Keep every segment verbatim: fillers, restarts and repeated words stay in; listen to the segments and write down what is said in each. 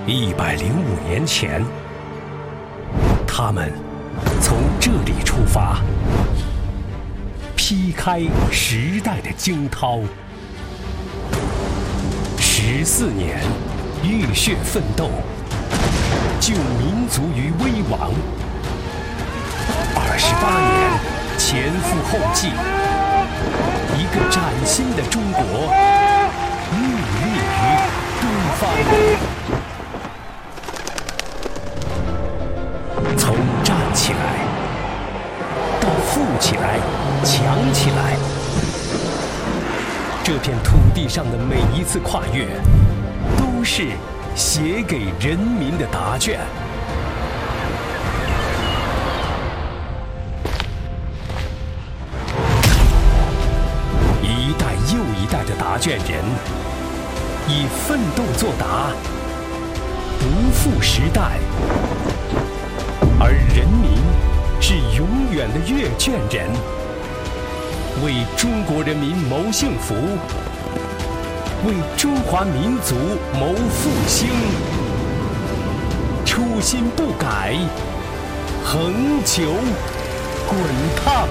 一百零五年前，他们从这里出发，劈开时代的惊涛。十四年浴血奋斗，救民族于危亡。二十八年前赴后继，一个崭新的中国屹立于东方。从站起来到富起来、强起来，这片土地上的每一次跨越，都是写给人民的答卷。一代又一代的答卷人，以奋斗作答，不负时代。而人民是永远的阅卷人，为中国人民谋幸福，为中华民族谋复兴。初心不改，恒久滚烫。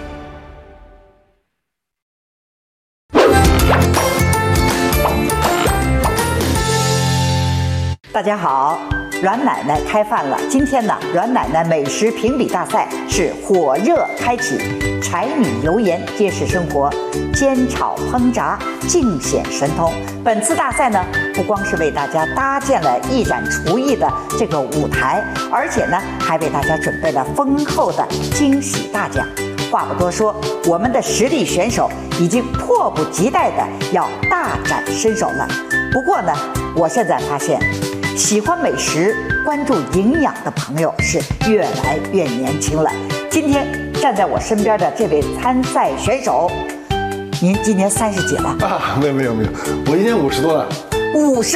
大家好，阮奶奶开饭了。今天呢，阮奶奶美食评比大赛是火热开启，柴米油盐皆是生活，煎炒烹炸尽显神通。本次大赛呢，不光是为大家搭建了一展厨艺的这个舞台，而且呢，还为大家准备了丰厚的惊喜大奖。话不多说，我们的实力选手已经迫不及待的要大展身手了。不过呢，我现在发现，喜欢美食、关注营养的朋友是越来越年轻了。今天站在我身边的这位参赛选手，您今年三十几了？ 啊，没有没有没有，我今年五十多了。 五十